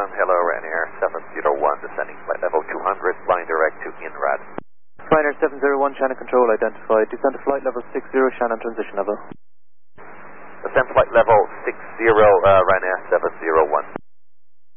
confirm. Hello, Ryanair 701, descending flight level 200, flying direct to INRAD. Ryanair 701, Shannon Control identified. Descend to flight level 60, Shannon transition level. Descend flight level 60, Ryanair 701.